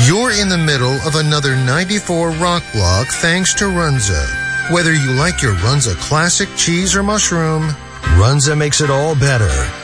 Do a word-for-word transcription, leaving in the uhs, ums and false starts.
You're in the middle of another ninety-four rock block thanks to Runza. Whether you like your Runza classic cheese or mushroom, Runza makes it all better.